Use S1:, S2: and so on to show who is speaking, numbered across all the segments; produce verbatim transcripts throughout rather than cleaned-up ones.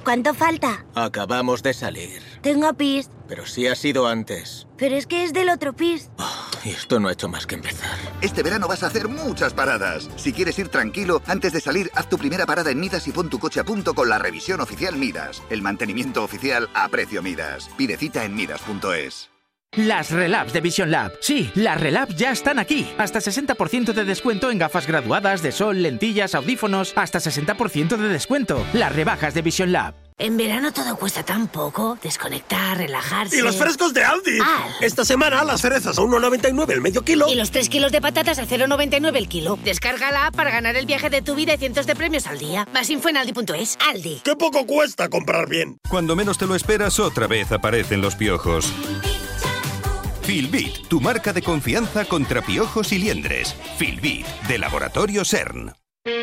S1: ¿Cuánto falta?
S2: Acabamos de salir.
S1: Tengo pis.
S2: Pero sí ha sido antes.
S1: Pero es que es del otro pis.
S2: Oh, y esto no ha hecho más que empezar.
S3: Este verano vas a hacer muchas paradas. Si quieres ir tranquilo, antes de salir, haz tu primera parada en Midas y pon tu coche a punto con la revisión oficial Midas. El mantenimiento oficial a precio Midas. Pide cita en midas punto es.
S4: Las Relabs de Vision Lab. Sí, las Relabs ya están aquí. Hasta sesenta por ciento de descuento en gafas graduadas de sol, lentillas, audífonos. Hasta sesenta por ciento de descuento. Las rebajas de Vision Lab.
S5: En verano todo cuesta tan poco. Desconectar, relajarse...
S6: ¡Y los frescos de Aldi!
S5: Ah.
S6: Esta semana las cerezas a uno noventa y nueve el medio kilo.
S5: Y los tres kilos de patatas a cero noventa y nueve el kilo. Descarga la app para ganar el viaje de tu vida y cientos de premios al día. Más info en aldi punto es. Aldi.
S6: ¡Qué poco cuesta comprar bien!
S7: Cuando menos te lo esperas, otra vez aparecen los piojos. Filbit, tu marca de confianza contra piojos y liendres. Filbit, de Laboratorio SERN.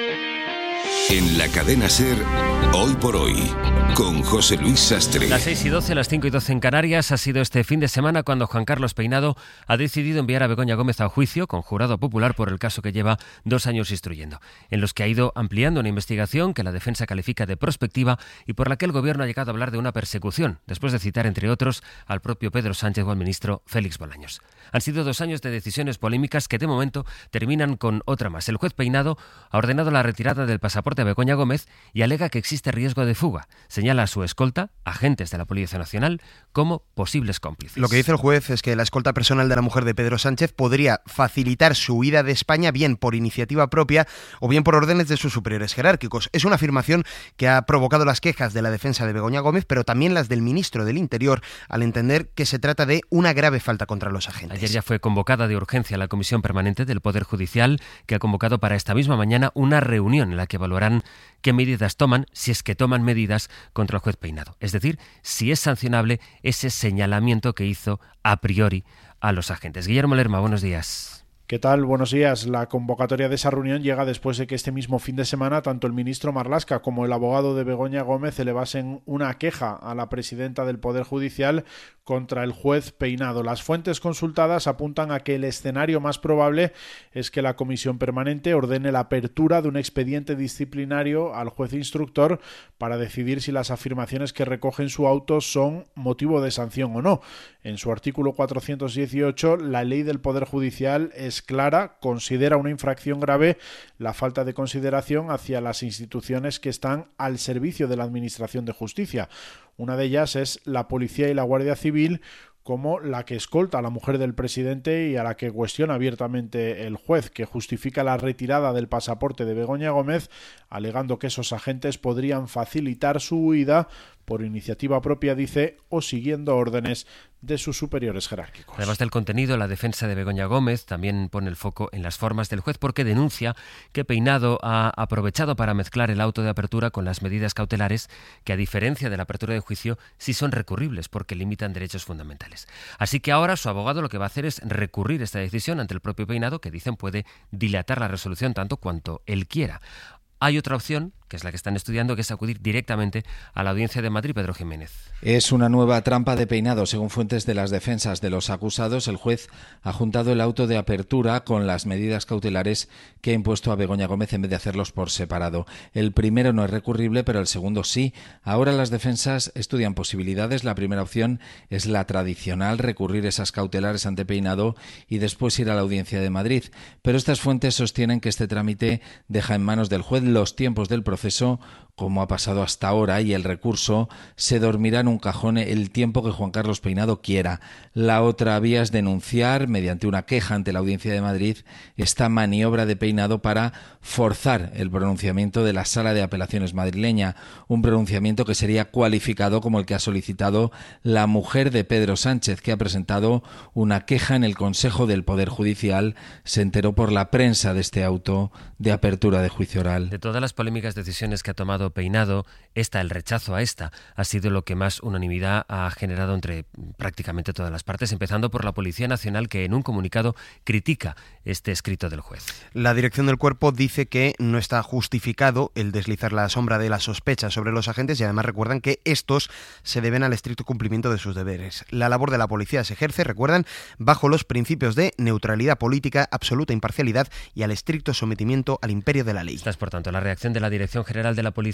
S8: En la cadena SER, Hoy por Hoy, con José Luis Sastre.
S9: Las seis y doce, las cinco y doce en Canarias. Ha sido este fin de semana cuando Juan Carlos Peinado ha decidido enviar a Begoña Gómez a juicio con jurado popular por el caso que lleva dos años instruyendo, en los que ha ido ampliando una investigación que la defensa califica de prospectiva y por la que el gobierno ha llegado a hablar de una persecución, después de citar, entre otros, al propio Pedro Sánchez o al ministro Félix Bolaños. Han sido dos años de decisiones polémicas que de momento terminan con otra más. El juez Peinado ha ordenado la retirada del pasaporte a Begoña Gómez y alega que existe riesgo de fuga. Señala a su escolta, agentes de la Policía Nacional, como posibles cómplices.
S10: Lo que dice el juez es que la escolta personal de la mujer de Pedro Sánchez podría facilitar su huida de España bien por iniciativa propia o bien por órdenes de sus superiores jerárquicos. Es una afirmación que ha provocado las quejas de la defensa de Begoña Gómez, pero también las del ministro del Interior, al entender que se trata de una grave falta contra los agentes.
S9: Ayer ya fue convocada de urgencia la Comisión Permanente del Poder Judicial, que ha convocado para esta misma mañana una reunión en la que evaluarán qué medidas toman, si es que toman medidas contra el juez Peinado. Es decir, si es sancionable ese señalamiento que hizo a priori a los agentes. Guillermo Lerma, buenos días.
S11: ¿Qué tal? Buenos días. La convocatoria de esa reunión llega después de que este mismo fin de semana tanto el ministro Marlaska como el abogado de Begoña Gómez elevasen una queja a la presidenta del Poder Judicial contra el juez Peinado. Las fuentes consultadas apuntan a que el escenario más probable es que la comisión permanente ordene la apertura de un expediente disciplinario al juez instructor para decidir si las afirmaciones que recoge en su auto son motivo de sanción o no. En su artículo cuatrocientos dieciocho, la ley del Poder Judicial es clara, considera una infracción grave la falta de consideración hacia las instituciones que están al servicio de la Administración de Justicia. Una de ellas es la Policía y la Guardia Civil, como la que escolta a la mujer del presidente y a la que cuestiona abiertamente el juez, que justifica la retirada del pasaporte de Begoña Gómez, alegando que esos agentes podrían facilitar su huida por iniciativa propia, dice, o siguiendo órdenes de sus superiores jerárquicos.
S9: Además del contenido, la defensa de Begoña Gómez también pone el foco en las formas del juez porque denuncia que Peinado ha aprovechado para mezclar el auto de apertura con las medidas cautelares que, a diferencia de la apertura de juicio, sí son recurribles porque limitan derechos fundamentales. Así que ahora su abogado lo que va a hacer es recurrir esta decisión ante el propio Peinado, que dicen puede dilatar la resolución tanto cuanto él quiera. Hay otra opción, que es la que están estudiando, que es acudir directamente a la Audiencia de Madrid. Pedro Jiménez.
S12: Es una nueva trampa de Peinado. Según fuentes de las defensas de los acusados, el juez ha juntado el auto de apertura con las medidas cautelares que ha impuesto a Begoña Gómez en vez de hacerlos por separado. El primero no es recurrible, pero el segundo sí. Ahora las defensas estudian posibilidades. La primera opción es la tradicional, recurrir esas cautelares ante Peinado y después ir a la Audiencia de Madrid. Pero estas fuentes sostienen que este trámite deja en manos del juez los tiempos del proceso, como ha pasado hasta ahora, y el recurso se dormirá en un cajón el tiempo que Juan Carlos Peinado quiera. La otra vía es denunciar, mediante una queja ante la Audiencia de Madrid, esta maniobra de Peinado para forzar el pronunciamiento de la Sala de Apelaciones madrileña, un pronunciamiento que sería cualificado como el que ha solicitado la mujer de Pedro Sánchez, que ha presentado una queja en el Consejo del Poder Judicial. Se enteró por la prensa de este auto de apertura de juicio oral.
S9: De todas las polémicas decisiones que ha tomado Peinado, esta, el rechazo a esta, ha sido lo que más unanimidad ha generado entre prácticamente todas las partes, empezando por la Policía Nacional, que en un comunicado critica este escrito del juez.
S10: La dirección del cuerpo dice que no está justificado el deslizar la sombra de la sospecha sobre los agentes y además recuerdan que estos se deben al estricto cumplimiento de sus deberes. La labor de la policía se ejerce, recuerdan, bajo los principios de neutralidad política, absoluta imparcialidad y al estricto sometimiento al imperio de la ley.
S9: Esta es, por tanto, la reacción de la Dirección General de la Policía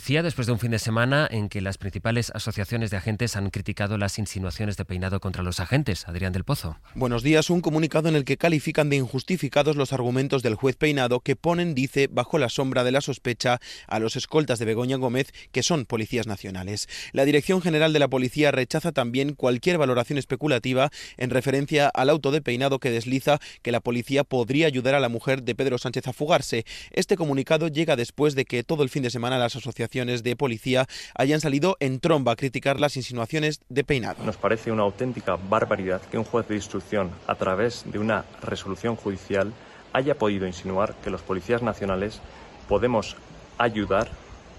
S9: policía después de un fin de semana en que las principales asociaciones de agentes han criticado las insinuaciones de Peinado contra los agentes. Adrián del Pozo.
S13: Buenos días. Un comunicado en el que califican de injustificados los argumentos del juez Peinado, que ponen, dice, bajo la sombra de la sospecha a los escoltas de Begoña Gómez, que son policías nacionales. La Dirección General de la Policía rechaza también cualquier valoración especulativa en referencia al auto de Peinado que desliza que la policía podría ayudar a la mujer de Pedro Sánchez a fugarse. Este comunicado llega después de que todo el fin de semana las asociaciones de policía hayan salido en tromba a criticar las insinuaciones de Peinado.
S14: Nos parece una auténtica barbaridad que un juez de instrucción, a través de una resolución judicial, haya podido insinuar que los policías nacionales podemos ayudar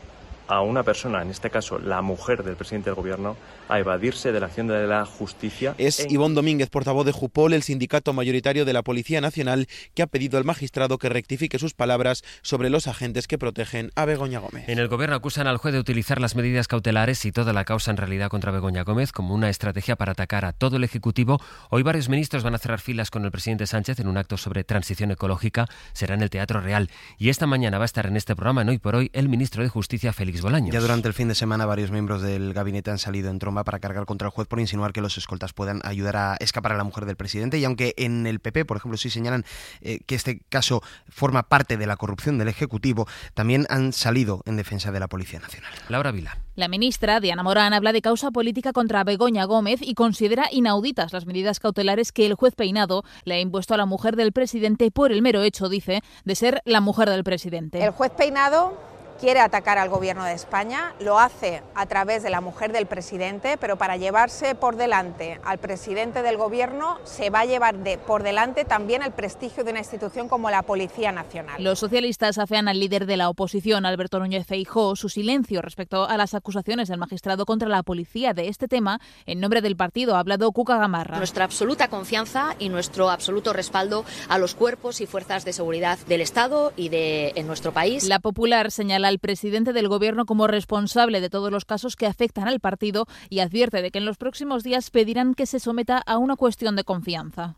S14: a una persona, en este caso la mujer del presidente del gobierno, a evadirse de la acción de la justicia.
S13: Es
S14: en...
S13: Ivonne Domínguez, portavoz de Jupol, el sindicato mayoritario de la Policía Nacional, que ha pedido al magistrado que rectifique sus palabras sobre los agentes que protegen a Begoña Gómez.
S9: En el gobierno acusan al juez de utilizar las medidas cautelares y toda la causa en realidad contra Begoña Gómez como una estrategia para atacar a todo el Ejecutivo. Hoy varios ministros van a cerrar filas con el presidente Sánchez en un acto sobre transición ecológica. Será en el Teatro Real. Y esta mañana va a estar en este programa, en Hoy por Hoy, el ministro de Justicia, Félix Bolaños.
S10: Ya durante el fin de semana varios miembros del gabinete han salido en tromba para cargar contra el juez por insinuar que los escoltas puedan ayudar a escapar a la mujer del presidente, y aunque en el P P, por ejemplo, sí señalan eh, que este caso forma parte de la corrupción del Ejecutivo, también han salido en defensa de la Policía Nacional.
S9: Laura Vila.
S15: La ministra, Diana Morán, habla de causa política contra Begoña Gómez y considera inauditas las medidas cautelares que el juez Peinado le ha impuesto a la mujer del presidente por el mero hecho, dice, de ser la mujer del presidente.
S16: El juez Peinado quiere atacar al gobierno de España, lo hace a través de la mujer del presidente, pero para llevarse por delante al presidente del gobierno se va a llevar de, por delante también el prestigio de una institución como la Policía Nacional.
S15: Los socialistas afean al líder de la oposición, Alberto Núñez Feijóo, su silencio respecto a las acusaciones del magistrado contra la policía. De este tema, en nombre del partido, ha hablado Cuca Gamarra.
S17: Nuestra absoluta confianza y nuestro absoluto respaldo a los cuerpos y fuerzas de seguridad del Estado y de en nuestro país.
S15: La Popular señala al presidente del gobierno como responsable de todos los casos que afectan al partido y advierte de que en los próximos días pedirán que se someta a una cuestión de confianza.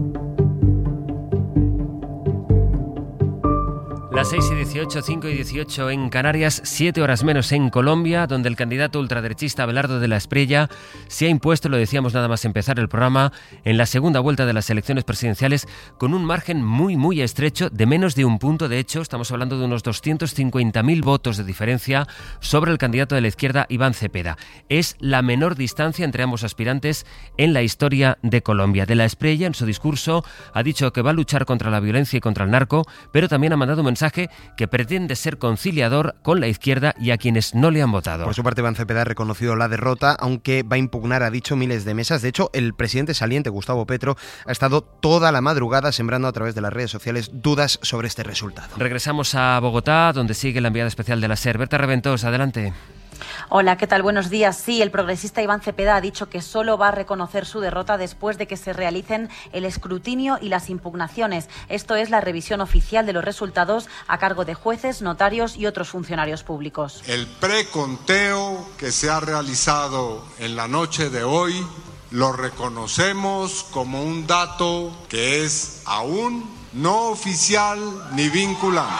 S9: Las seis y dieciocho, cinco y dieciocho en Canarias, siete horas menos en Colombia, donde el candidato ultraderechista Abelardo de la Espriella se ha impuesto, lo decíamos nada más empezar el programa, en la segunda vuelta de las elecciones presidenciales con un margen muy, muy estrecho de menos de un punto. De hecho, estamos hablando de unos doscientos cincuenta mil votos de diferencia sobre el candidato de la izquierda, Iván Cepeda. Es la menor distancia entre ambos aspirantes en la historia de Colombia. De la Espriella, en su discurso, ha dicho que va a luchar contra la violencia y contra el narco, pero también ha mandado un mensaje que pretende ser conciliador con la izquierda y a quienes no le han votado.
S10: Por su parte, Iván Cepeda ha reconocido la derrota, aunque va a impugnar, ha dicho, miles de mesas. De hecho, el presidente saliente, Gustavo Petro, ha estado toda la madrugada sembrando a través de las redes sociales dudas sobre este resultado.
S9: Regresamos a Bogotá, donde sigue la enviada especial de la SER. Berta Reventós, adelante.
S18: Hola, ¿qué tal? Buenos días. Sí, el progresista Iván Cepeda ha dicho que solo va a reconocer su derrota después de que se realicen el escrutinio y las impugnaciones. Esto es la revisión oficial de los resultados a cargo de jueces, notarios y otros funcionarios públicos.
S19: El preconteo que se ha realizado en la noche de hoy lo reconocemos como un dato que es aún no oficial ni vinculante.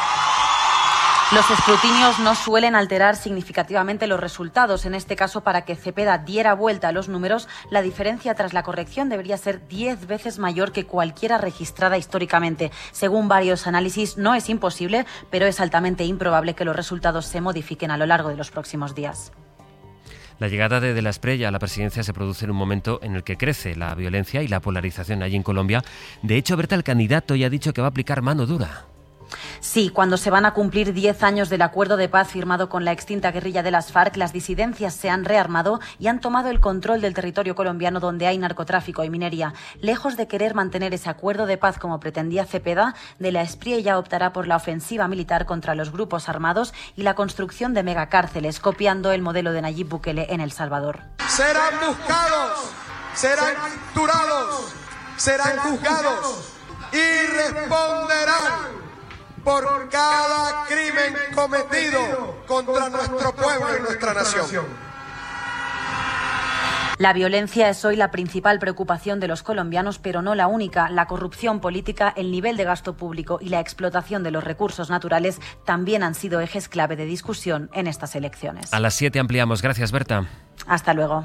S18: Los escrutinios no suelen alterar significativamente los resultados. En este caso, para que Cepeda diera vuelta a los números, la diferencia tras la corrección debería ser diez veces mayor que cualquiera registrada históricamente. Según varios análisis, no es imposible, pero es altamente improbable que los resultados se modifiquen a lo largo de los próximos días.
S9: La llegada de De la Espriella a la presidencia se produce en un momento en el que crece la violencia y la polarización allí en Colombia. De hecho, Berta, el candidato ya ha dicho que va a aplicar mano dura.
S18: Sí, cuando se van a cumplir diez años del acuerdo de paz firmado con la extinta guerrilla de las FARC, las disidencias se han rearmado y han tomado el control del territorio colombiano donde hay narcotráfico y minería. Lejos de querer mantener ese acuerdo de paz como pretendía Cepeda, De la Espriella optará por la ofensiva militar contra los grupos armados y la construcción de megacárceles, copiando el modelo de Nayib Bukele en El Salvador.
S20: Serán buscados, serán capturados, serán juzgados y responderán por cada crimen cometido contra nuestro pueblo y nuestra nación.
S18: La violencia es hoy la principal preocupación de los colombianos, pero no la única. La corrupción política, el nivel de gasto público y la explotación de los recursos naturales también han sido ejes clave de discusión en estas elecciones.
S9: A las siete ampliamos. Gracias, Berta.
S18: Hasta luego.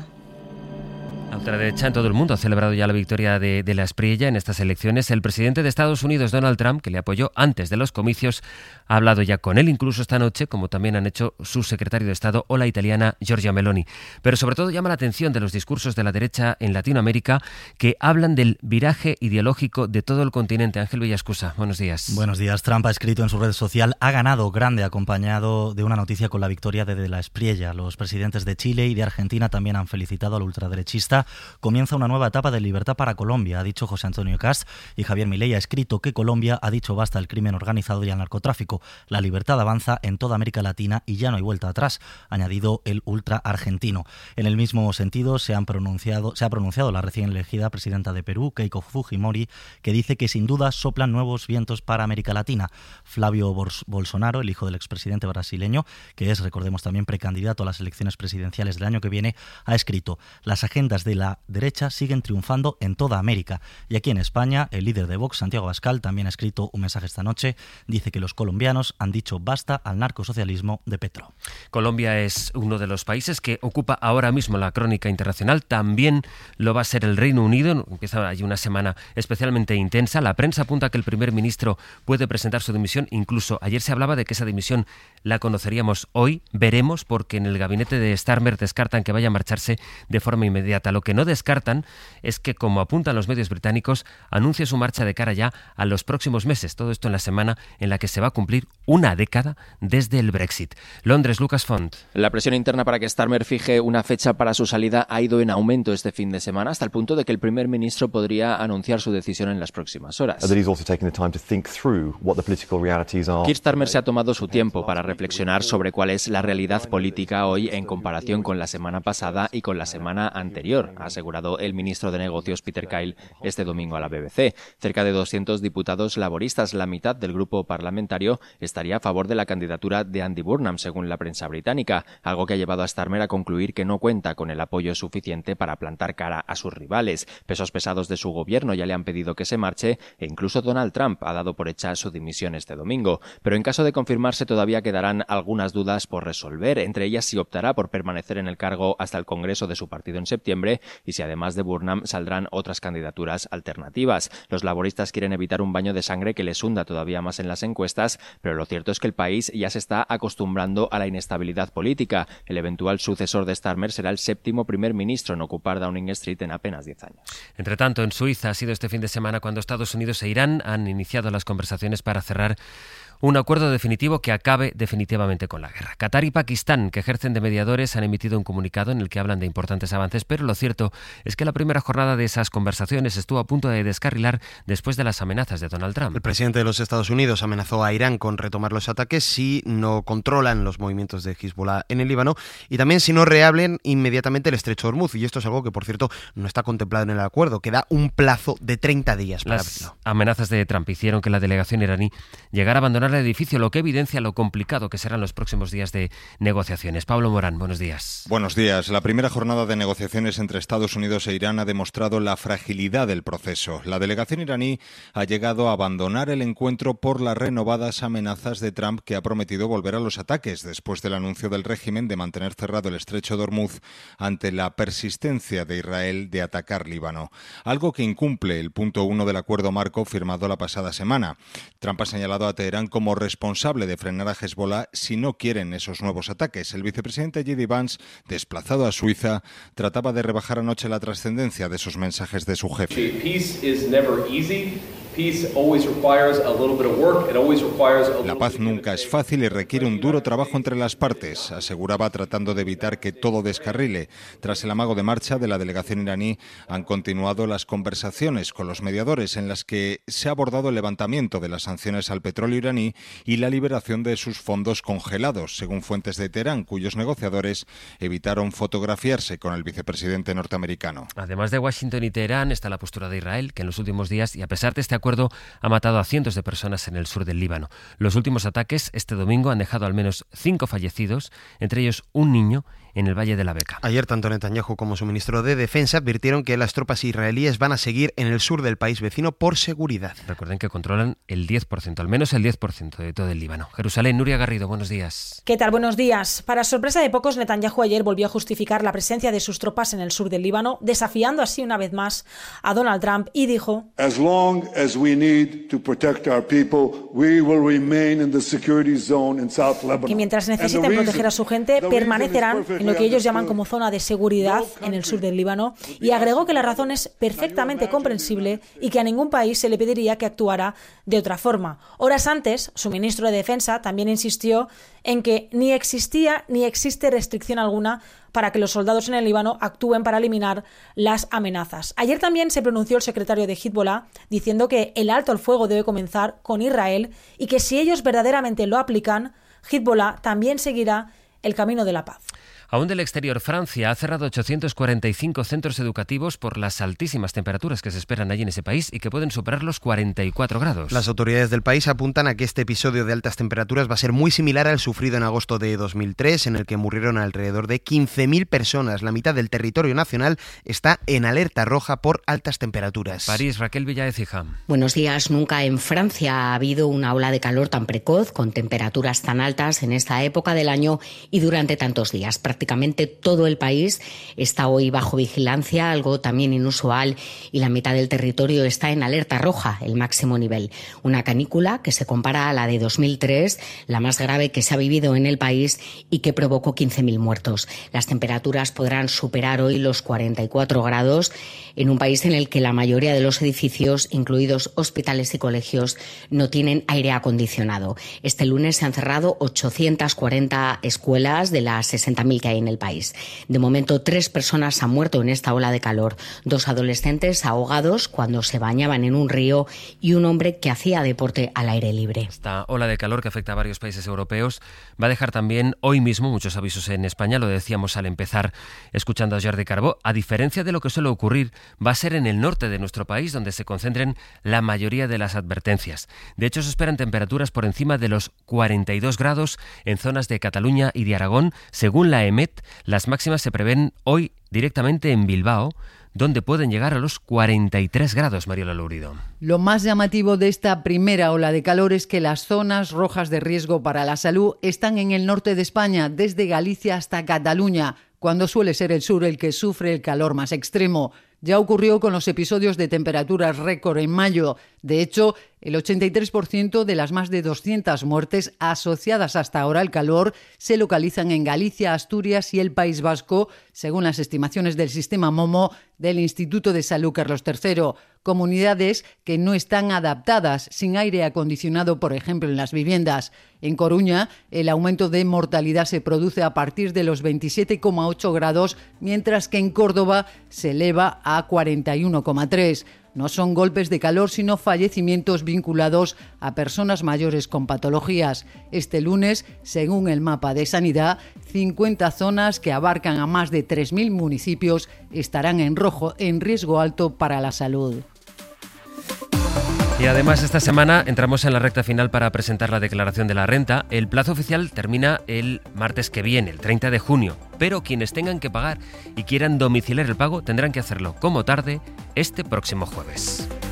S9: La ultraderecha en todo el mundo ha celebrado ya la victoria de, de la Espriella en estas elecciones. El presidente de Estados Unidos, Donald Trump, que le apoyó antes de los comicios, ha hablado ya con él incluso esta noche, como también han hecho su secretario de Estado o la italiana Giorgia Meloni. Pero sobre todo llama la atención de los discursos de la derecha en Latinoamérica, que hablan del viraje ideológico de todo el continente. Ángel Villascusa, buenos días.
S21: Buenos días. Trump ha escrito en su red social: ha ganado grande, acompañado de una noticia con la victoria de, de la Espriella. Los presidentes de Chile y de Argentina también han felicitado al ultraderechista. Comienza una nueva etapa de libertad para Colombia, ha dicho José Antonio Cast, y Javier Milei ha escrito que Colombia ha dicho basta al crimen organizado y al narcotráfico. La libertad avanza en toda América Latina y ya no hay vuelta atrás, ha añadido el ultra argentino. En el mismo sentido se, han pronunciado, se ha pronunciado la recién elegida presidenta de Perú, Keiko Fujimori, que dice que sin duda soplan nuevos vientos para América Latina. Flavio Bolsonaro, el hijo del expresidente brasileño, que es, recordemos, también precandidato a las elecciones presidenciales del año que viene, ha escrito: las agendas de la derecha siguen triunfando en toda América. Y aquí en España, el líder de Vox, Santiago Abascal, también ha escrito un mensaje esta noche. Dice que los colombianos han dicho basta al narcosocialismo de Petro.
S9: Colombia es uno de los países que ocupa ahora mismo la crónica internacional. También lo va a ser el Reino Unido. Empieza allí una semana especialmente intensa. La prensa apunta que el primer ministro puede presentar su dimisión. Incluso ayer se hablaba de que esa dimisión la conoceríamos hoy. Veremos, porque en el gabinete de Starmer descartan que vaya a marcharse de forma inmediata. Lo que no descartan es que, como apuntan los medios británicos, anuncie su marcha de cara ya a los próximos meses. Todo esto en la semana en la que se va a cumplir una década desde el Brexit. Londres, Lucas Font.
S22: La presión interna para que Starmer fije una fecha para su salida ha ido en aumento este fin de semana, hasta el punto de que el primer ministro podría anunciar su decisión en las próximas horas. Keir Starmer se ha tomado su tiempo para reflexionar sobre cuál es la realidad política hoy en comparación con la semana pasada y con la semana anterior, ha asegurado el ministro de Negocios Peter Kyle este domingo a la B B C. Cerca de doscientos diputados laboristas, la mitad del grupo parlamentario, estaría a favor de la candidatura de Andy Burnham, según la prensa británica, algo que ha llevado a Starmer a concluir que no cuenta con el apoyo suficiente para plantar cara a sus rivales. Pesos pesados de su gobierno ya le han pedido que se marche e incluso Donald Trump ha dado por hecha su dimisión este domingo. Pero en caso de confirmarse todavía quedarán algunas dudas por resolver, entre ellas si optará por permanecer en el cargo hasta el Congreso de su partido en septiembre y si además de Burnham saldrán otras candidaturas alternativas. Los laboristas quieren evitar un baño de sangre que les hunda todavía más en las encuestas, pero lo cierto es que el país ya se está acostumbrando a la inestabilidad política. El eventual sucesor de Starmer será el séptimo primer ministro en ocupar Downing Street en apenas diez años.
S9: Entre tanto, en Suiza ha sido este fin de semana cuando Estados Unidos e Irán han iniciado las conversaciones para cerrar un acuerdo definitivo que acabe definitivamente con la guerra. Qatar y Pakistán, que ejercen de mediadores, han emitido un comunicado en el que hablan de importantes avances, pero lo cierto es que la primera jornada de esas conversaciones estuvo a punto de descarrilar después de las amenazas de Donald Trump.
S10: El presidente de los Estados Unidos amenazó a Irán con retomar los ataques si no controlan los movimientos de Hezbollah en el Líbano y también si no reabren inmediatamente el estrecho de Hormuz. Y esto es algo que, por cierto, no está contemplado en el acuerdo, que da un plazo de treinta días para
S9: Las
S10: abrirlo.
S9: amenazas de Trump hicieron que la delegación iraní llegara a abandonar el edificio, lo que evidencia lo complicado que serán los próximos días de negociaciones. Pablo Morán, buenos días.
S23: Buenos días. La primera jornada de negociaciones entre Estados Unidos e Irán ha demostrado la fragilidad del proceso. La delegación iraní ha llegado a abandonar el encuentro por las renovadas amenazas de Trump, que ha prometido volver a los ataques después del anuncio del régimen de mantener cerrado el estrecho de Hormuz ante la persistencia de Israel de atacar Líbano. Algo que incumple el punto uno del acuerdo marco firmado la pasada semana. Trump ha señalado a Teherán como responsable de frenar a Hezbollah si no quieren esos nuevos ataques. El vicepresidente J D Vance, desplazado a Suiza, trataba de rebajar anoche la trascendencia de esos mensajes de su jefe. La paz nunca es fácil y requiere un duro trabajo entre las partes, aseguraba, tratando de evitar que todo descarrile. Tras el amago de marcha de la delegación iraní, han continuado las conversaciones con los mediadores, en las que se ha abordado el levantamiento de las sanciones al petróleo iraní y la liberación de sus fondos congelados, según fuentes de Teherán, cuyos negociadores evitaron fotografiarse con el vicepresidente norteamericano.
S9: Además de Washington y Teherán está la postura de Israel, que en los últimos días, y a pesar de este acuerdo, ha matado a cientos de personas en el sur del Líbano. Los últimos ataques este domingo han dejado al menos cinco fallecidos, entre ellos un niño, en el Valle de la Beca.
S10: Ayer tanto Netanyahu como su ministro de Defensa advirtieron que las tropas israelíes van a seguir en el sur del país vecino por seguridad.
S9: Recuerden que controlan el diez por ciento, al menos el diez por ciento de todo el Líbano. Jerusalén, Nuria Garrido, buenos días.
S1: ¿Qué tal? Buenos días. Para sorpresa de pocos, Netanyahu ayer volvió a justificar la presencia de sus tropas en el sur del Líbano, desafiando así una vez más a Donald Trump y dijo:
S2: As long as we need to protect our people, we will remain in the security zone in South Lebanon.
S1: Que mientras necesiten proteger a su gente, permanecerán en lo que ellos llaman como zona de seguridad en el sur del Líbano, y agregó que la razón es perfectamente comprensible y que a ningún país se le pediría que actuara de otra forma. Horas antes, su ministro de Defensa también insistió en que ni existía ni existe restricción alguna para que los soldados en el Líbano actúen para eliminar las amenazas. Ayer también se pronunció el secretario de Hezbollah diciendo que el alto al fuego debe comenzar con Israel y que si ellos verdaderamente lo aplican, Hezbollah también seguirá el camino de la paz.
S9: Aún del exterior, Francia ha cerrado ochocientos cuarenta y cinco centros educativos por las altísimas temperaturas que se esperan allí en ese país y que pueden superar los cuarenta y cuatro grados.
S10: Las autoridades del país apuntan a que este episodio de altas temperaturas va a ser muy similar al sufrido en agosto de dos mil tres, en el que murieron alrededor de quince mil personas. La mitad del territorio nacional está en alerta roja por altas temperaturas.
S9: París, Raquel Villaécija.
S3: Buenos días. Nunca en Francia ha habido una ola de calor tan precoz, con temperaturas tan altas en esta época del año y durante tantos días. Prácticamente todo el país está hoy bajo vigilancia, algo también inusual, y la mitad del territorio está en alerta roja, el máximo nivel. Una canícula que se compara a la de dos mil tres, la más grave que se ha vivido en el país y que provocó quince mil muertos. Las temperaturas podrán superar hoy los cuarenta y cuatro grados en un país en el que la mayoría de los edificios, incluidos hospitales y colegios, no tienen aire acondicionado. Este lunes se han cerrado ochocientas cuarenta escuelas de las sesenta mil que hay en el país. De momento, tres personas han muerto en esta ola de calor. Dos adolescentes ahogados cuando se bañaban en un río y un hombre que hacía deporte al aire libre.
S9: Esta ola de calor que afecta a varios países europeos va a dejar también hoy mismo muchos avisos en España. Lo decíamos al empezar escuchando a Jordi Carbó. A diferencia de lo que suele ocurrir, va a ser en el norte de nuestro país donde se concentren la mayoría de las advertencias. De hecho, se esperan temperaturas por encima de los cuarenta y dos grados en zonas de Cataluña y de Aragón. Según la EMET, las máximas se prevén hoy directamente en Bilbao, donde pueden llegar a los cuarenta y tres grados, Mariola Lourido.
S24: Lo más llamativo de esta primera ola de calor es que las zonas rojas de riesgo para la salud están en el norte de España, desde Galicia hasta Cataluña, cuando suele ser el sur el que sufre el calor más extremo. Ya ocurrió con los episodios de temperaturas récord en mayo. De hecho, el ochenta y tres por ciento de las más de doscientas muertes asociadas hasta ahora al calor se localizan en Galicia, Asturias y el País Vasco, según las estimaciones del sistema MOMO del Instituto de Salud Carlos tercero. Comunidades que no están adaptadas, sin aire acondicionado, por ejemplo, en las viviendas. En Coruña, el aumento de mortalidad se produce a partir de los veintisiete coma ocho grados, mientras que en Córdoba se eleva a cuarenta y uno coma tres. No son golpes de calor, sino fallecimientos vinculados a personas mayores con patologías. Este lunes, según el mapa de Sanidad, cincuenta zonas que abarcan a más de tres mil municipios estarán en rojo, en riesgo alto para la salud.
S9: Y además esta semana entramos en la recta final para presentar la declaración de la renta. El plazo oficial termina el martes que viene, el treinta de junio, pero quienes tengan que pagar y quieran domiciliar el pago tendrán que hacerlo como tarde este próximo jueves.